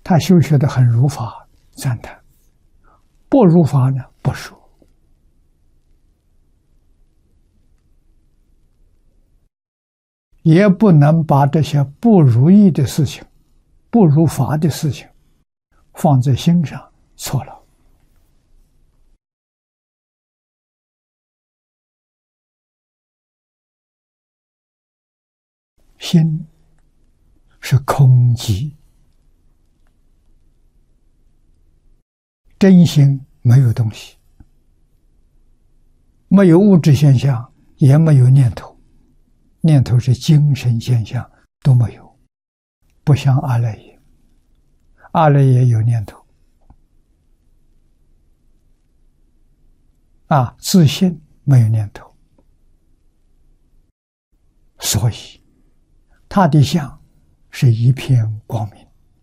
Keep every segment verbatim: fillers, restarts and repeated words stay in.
他修学的很如法，赞叹；不如法呢，不说。也不能把这些不如意的事情、不如法的事情放在心上，错了。心是空寂，真心没有东西，没有物质现象，也没有念头。念头是精神现象，都没有，不像阿赖耶。阿赖耶有念头啊，自信没有念头，所以他的相是一片光明。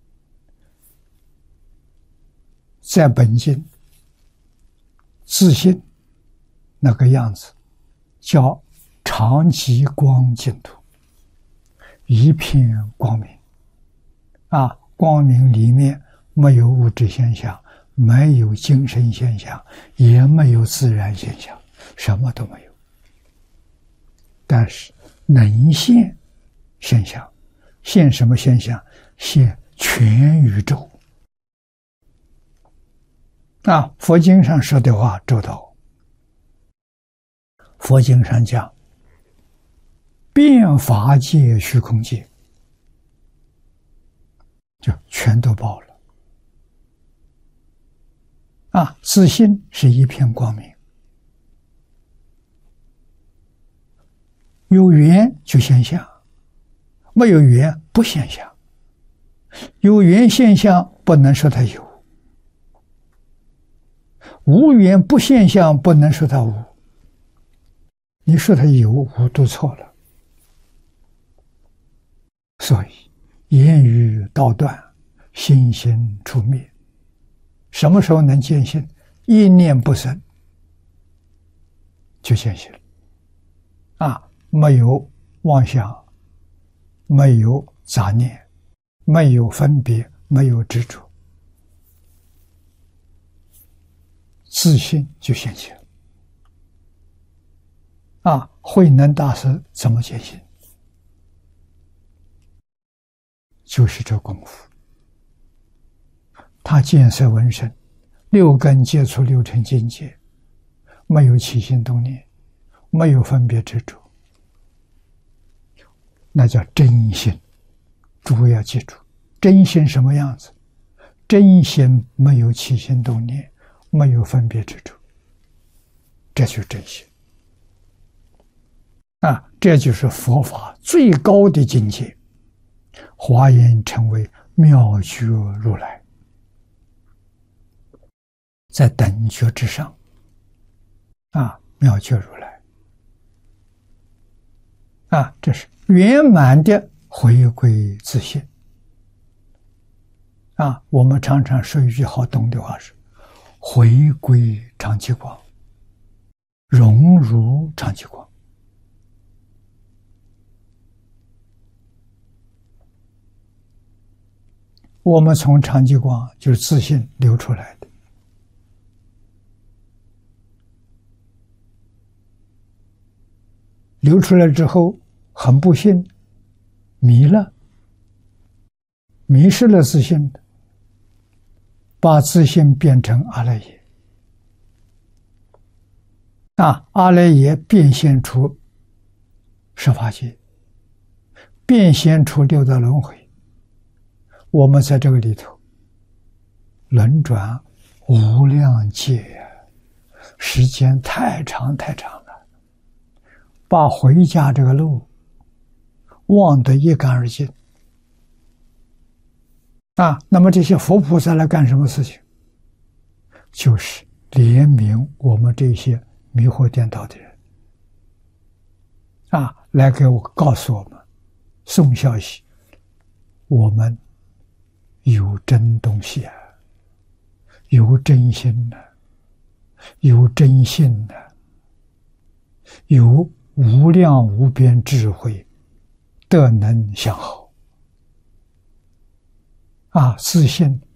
在本经自信那个样子叫常寂光净土，一片光明啊，光明里面没有物质现象，没有精神现象，也没有自然现象，什么都没有。但是能现现象，现什么现象？现全宇宙啊！佛经上说的话周到，佛经上讲遍法界虚空界，就全都包了啊！自信是一片光明，有缘就现象，没有缘不现象。有缘现象不能说它有，无缘不现象不能说它无。你说它有无都错了。所以言语道断，心行处灭。什么时候能见性？一念不生就见性啊！没有妄想，没有杂念，没有分别，没有执着，自信就现前啊！慧能大师怎么见性？就是这功夫。他见色闻声，六根接触六尘境界，没有起心动念，没有分别执着，那叫真心。诸位要记住，真心什么样子？真心没有起心动念，没有分别执着，这就是真心啊！这就是佛法最高的境界。华严称为妙觉如来，在等觉之上啊，妙觉如来啊，这是圆满的回归自信啊。我们常常说一句好懂的话是回归常寂光，融入常寂光。我们从常寂光就是自信流出来的，流出来之后很不幸迷了，迷失了自信，把自信变成阿赖耶啊，阿赖耶变现出十法界，变现出六道轮回。我们在这个里头轮转无量劫呀，时间太长太长了，把回家这个路忘得一干二净啊！那么这些佛菩萨来干什么事情？就是怜悯我们这些迷惑颠倒的人啊，来给我告诉我们送消息，我们有真东西啊，有真心啊，有真性啊，有无量无边智慧，德能相好啊，自信